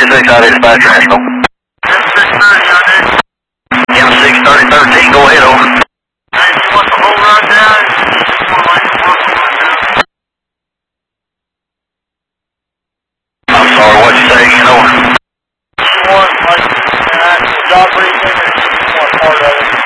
6 out of dispatch national. M63013, go ahead, over. Hey, you want the whole run down? I'm sorry, what'd you say again, over? You want, like, an actual job briefing, or you want part of it?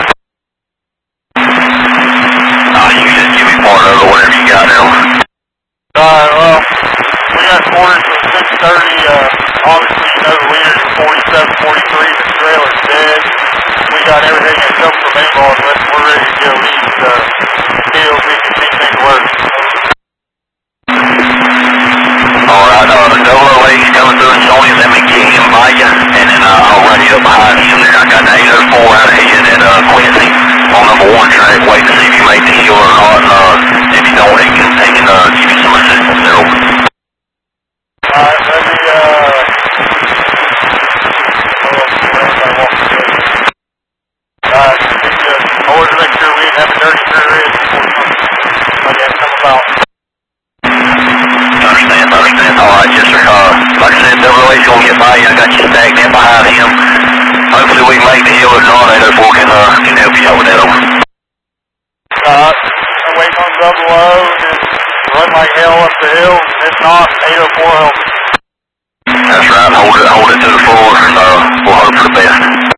You can just give me part of it, whatever you got, over. Well, we got orders for 6:30, obviously, you know, the leaders are 47, 43, the trailer's dead. We got everything except for main ball, unless we're ready to go leave the field, we can make things work. Alright, the double A's coming through and Sony, let me get him by you, and then I'll run you up behind him there. I got the 804 out ahead at Quincy on number 1 track, waiting to see if you make the hill or not. If you don't, he can give you some assistance there, over. Alright, let me, I wanted to make sure we didn't have a dirty rear end before something like that come about. Understand. Alright, yes sir. Like I said, double A's gonna get by you. I got you stacked in behind him. Hopefully we can make the hill or not. 804 can help you out with that, over. I'm waiting on double O, just run like hell up the hill. If not, 804 help. That's right. Hold it to the floor, and we'll hope for the best.